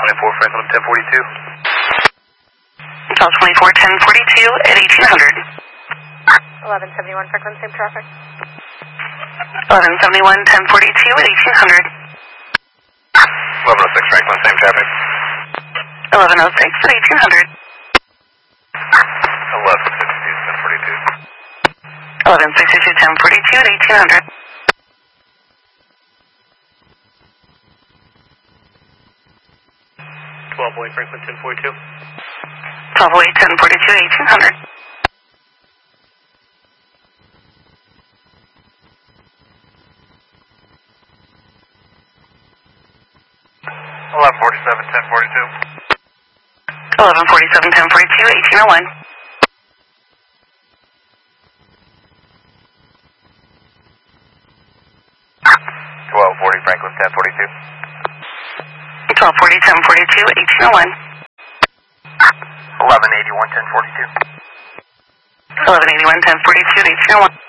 Franklin 1042. 1224 1042 at 1800. 1171 Franklin, same traffic. 1171 1042 at 1800. 1106 Franklin, same traffic. 1106 at 1800. 1162 1042. 1162 1042 at 1800. 1208 Franklin 1042. 1208 1042 at 1800. 1147 1042. 1147 1042 1801. 1240 Franklin 1042. 1240 1042 1801. 1181 1042. 1181 1042 1801.